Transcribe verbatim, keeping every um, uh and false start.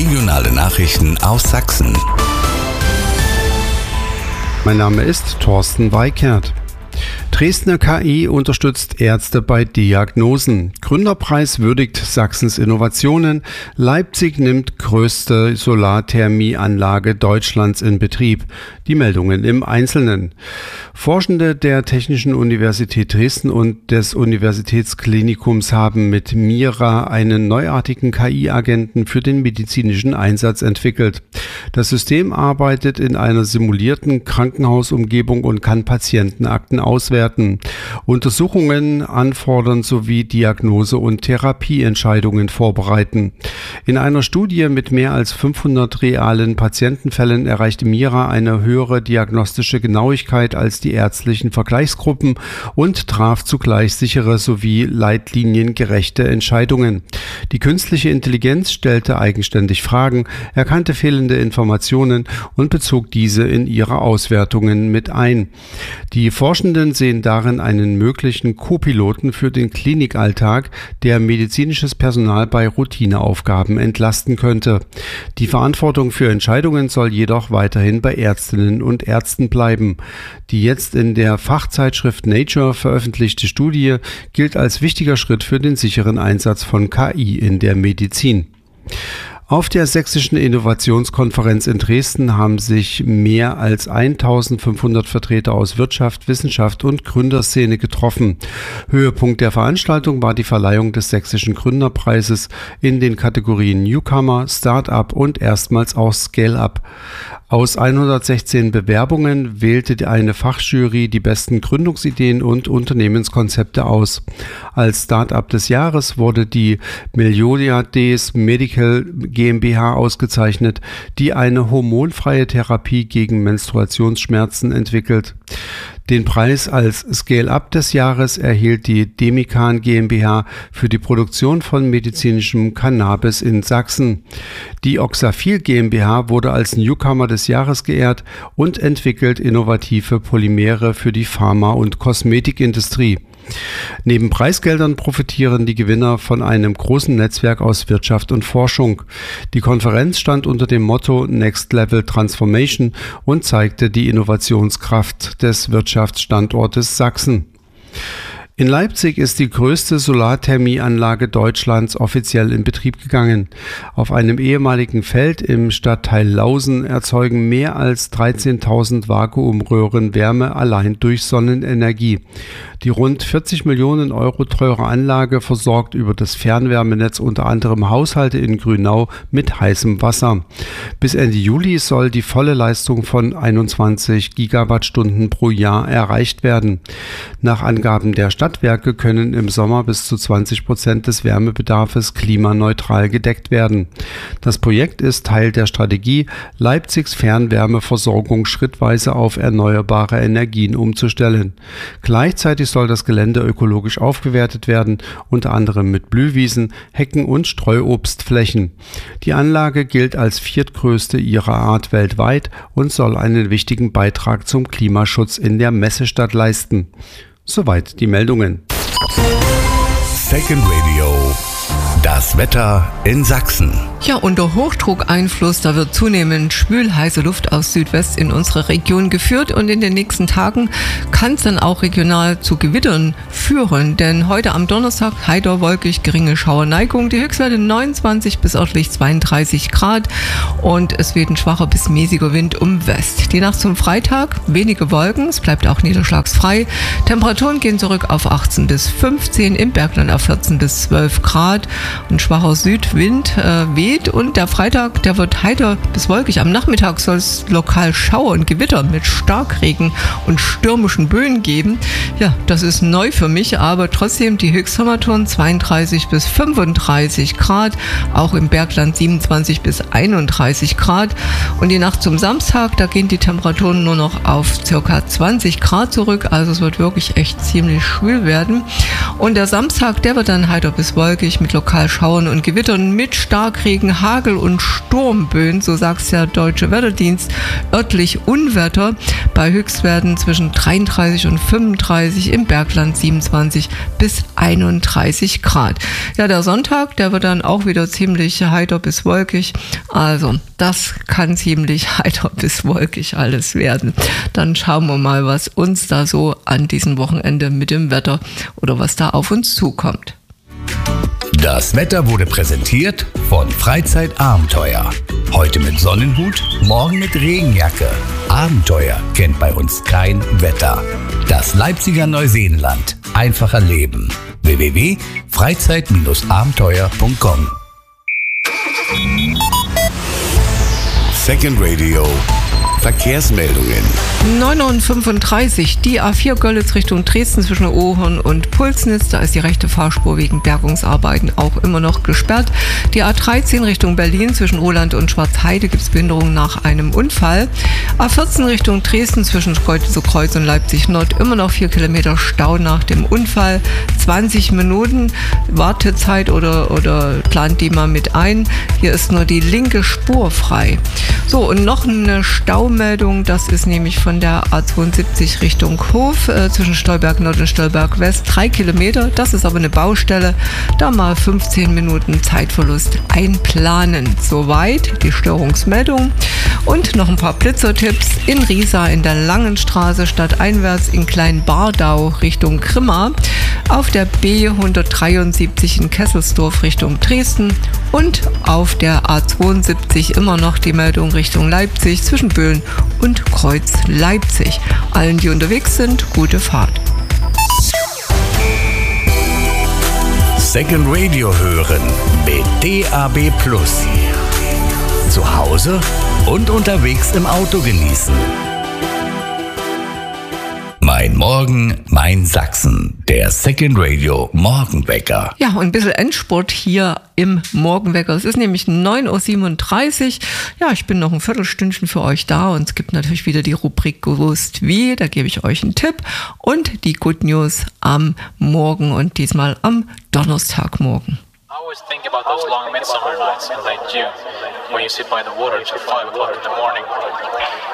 Regionale Nachrichten aus Sachsen. Mein Name ist Thorsten Weikert. Dresdner K I unterstützt Ärzte bei Diagnosen. Gründerpreis würdigt Sachsens Innovationen. Leipzig nimmt größte Solarthermieanlage Deutschlands in Betrieb. Die Meldungen im Einzelnen. Forschende der Technischen Universität Dresden und des Universitätsklinikums haben mit Mira einen neuartigen K I-Agenten für den medizinischen Einsatz entwickelt. Das System arbeitet in einer simulierten Krankenhausumgebung und kann Patientenakten auswerten, Untersuchungen anfordern sowie Diagnose- und Therapieentscheidungen vorbereiten. In einer Studie mit mehr als fünfhundert realen Patientenfällen erreichte Mira eine höhere diagnostische Genauigkeit als die ärztlichen Vergleichsgruppen und traf zugleich sichere sowie leitliniengerechte Entscheidungen. Die künstliche Intelligenz stellte eigenständig Fragen, erkannte fehlende Informationen und bezog diese in ihre Auswertungen mit ein. Die Forschenden sehen darin einen möglichen Co-Piloten für den Klinikalltag, der medizinisches Personal bei Routineaufgaben entlasten könnte. Die Verantwortung für Entscheidungen soll jedoch weiterhin bei Ärztinnen und Ärzten bleiben. Die jetzt in der Fachzeitschrift Nature veröffentlichte Studie gilt als wichtiger Schritt für den sicheren Einsatz von K I in der Medizin. Auf der Sächsischen Innovationskonferenz in Dresden haben sich mehr als eintausendfünfhundert Vertreter aus Wirtschaft, Wissenschaft und Gründerszene getroffen. Höhepunkt der Veranstaltung war die Verleihung des Sächsischen Gründerpreises in den Kategorien Newcomer, Start-up und erstmals auch Scale-up. Aus hundertsechzehn Bewerbungen wählte eine Fachjury die besten Gründungsideen und Unternehmenskonzepte aus. Als Start-up des Jahres wurde die Meliodas Medical GmbH ausgezeichnet, die eine hormonfreie Therapie gegen Menstruationsschmerzen entwickelt. Den Preis als Scale-up des Jahres erhielt die Demikan GmbH für die Produktion von medizinischem Cannabis in Sachsen. Die Oxafil GmbH wurde als Newcomer des Jahres geehrt und entwickelt innovative Polymere für die Pharma- und Kosmetikindustrie. Neben Preisgeldern profitieren die Gewinner von einem großen Netzwerk aus Wirtschaft und Forschung. Die Konferenz stand unter dem Motto Next Level Transformation und zeigte die Innovationskraft des Wirtschaftsstandortes Sachsen. In Leipzig ist die größte Solarthermieanlage Deutschlands offiziell in Betrieb gegangen. Auf einem ehemaligen Feld im Stadtteil Lausen erzeugen mehr als dreizehntausend Vakuumröhren Wärme allein durch Sonnenenergie. Die rund vierzig Millionen Euro teure Anlage versorgt über das Fernwärmenetz unter anderem Haushalte in Grünau mit heißem Wasser. Bis Ende Juli soll die volle Leistung von einundzwanzig Gigawattstunden pro Jahr erreicht werden. Nach Angaben der Stadtwerke können im Sommer bis zu zwanzig Prozent des Wärmebedarfs klimaneutral gedeckt werden. Das Projekt ist Teil der Strategie, Leipzigs Fernwärmeversorgung schrittweise auf erneuerbare Energien umzustellen. Gleichzeitig soll das Gelände ökologisch aufgewertet werden, unter anderem mit Blühwiesen, Hecken und Streuobstflächen. Die Anlage gilt als viertgrößte ihrer Art weltweit und soll einen wichtigen Beitrag zum Klimaschutz in der Messestadt leisten. Soweit die Meldungen. Second Radio. Das Wetter in Sachsen. Ja, unter Hochdruckeinfluss, da wird zunehmend schwül-heiße Luft aus Südwest in unsere Region geführt und in den nächsten Tagen kann es dann auch regional zu Gewittern führen, denn heute am Donnerstag heiter, wolkig, geringe Schauerneigung, die Höchstwerte neunundzwanzig bis örtlich zweiunddreißig Grad und es weht ein schwacher bis mäßiger Wind um West. Die Nacht zum Freitag, wenige Wolken, es bleibt auch niederschlagsfrei, Temperaturen gehen zurück auf achtzehn bis fünfzehn, im Bergland auf vierzehn bis zwölf Grad. Ein schwacher Südwind äh, weht und der Freitag, der wird heiter bis wolkig. Am Nachmittag soll es lokal Schauer und Gewitter mit Starkregen und stürmischen Böen geben. Ja, das ist neu für mich, aber trotzdem die Höchsttemperaturen zweiunddreißig bis fünfunddreißig Grad, auch im Bergland siebenundzwanzig bis einunddreißig Grad. Und die Nacht zum Samstag, da gehen die Temperaturen nur noch auf ca. zwanzig Grad zurück, also es wird wirklich echt ziemlich schwül werden. Und der Samstag, der wird dann heiter bis wolkig mit lokal Schauern und Gewittern mit Starkregen Regen, Hagel und Sturmböen, so sagt der Deutsche Wetterdienst, örtlich Unwetter bei Höchstwerten zwischen dreiunddreißig und fünfunddreißig, im Bergland siebenundzwanzig bis einunddreißig Grad. Ja, der Sonntag, der wird dann auch wieder ziemlich heiter bis wolkig. Also, das kann ziemlich heiter bis wolkig alles werden. Dann schauen wir mal, was uns da so an diesem Wochenende mit dem Wetter oder was da auf uns zukommt. Das Wetter wurde präsentiert von Freizeitabenteuer. Heute mit Sonnenhut, morgen mit Regenjacke. Abenteuer kennt bei uns kein Wetter. Das Leipziger Neuseenland. Einfacher Leben. w w w punkt freizeit abenteuer punkt com. Second Radio. Verkehrsmeldungen. neun Uhr fünfunddreißig, die A vier Görlitz Richtung Dresden zwischen Ohorn und Pulsnitz. Da ist die rechte Fahrspur wegen Bergungsarbeiten auch immer noch gesperrt. Die A dreizehn Richtung Berlin zwischen Roland und Schwarzheide gibt es Behinderungen nach einem Unfall. A vierzehn Richtung Dresden zwischen Kreuz und Leipzig Nord immer noch vier Kilometer Stau nach dem Unfall. zwanzig Minuten Wartezeit oder, oder plant die mal mit ein. Hier ist nur die linke Spur frei. So, und noch eine Staumeldung, das ist nämlich von der A zweiundsiebzig Richtung Hof äh, zwischen Stolberg Nord und Stolberg West, drei Kilometer. Das ist aber eine Baustelle, da mal fünfzehn Minuten Zeitverlust einplanen. Soweit die Störungsmeldung. Und noch ein paar Blitzertipps. In Riesa in der Langenstraße stadteinwärts in Kleinbardau Richtung Grimma, auf der B hundertdreiundsiebzig in Kesselsdorf Richtung Dresden und auf der A zweiundsiebzig immer noch die Meldung Richtung Leipzig zwischen Böhlen und Kreuz Leipzig. Allen, die unterwegs sind, gute Fahrt. Second Radio hören mit D A B Plus. Zu Hause und unterwegs im Auto genießen. Mein Morgen, mein Sachsen. Der Second Radio Morgenwecker. Ja, und ein bisschen Endspurt hier im Morgenwecker. Es ist nämlich neun Uhr siebenunddreißig. Ja, ich bin noch ein Viertelstündchen für euch da und es gibt natürlich wieder die Rubrik Gewusst wie. Da gebe ich euch einen Tipp und die Good News am Morgen und diesmal am Donnerstagmorgen. I always think about those long midsummer nights in late June when you sit by the water till five o'clock in the morning.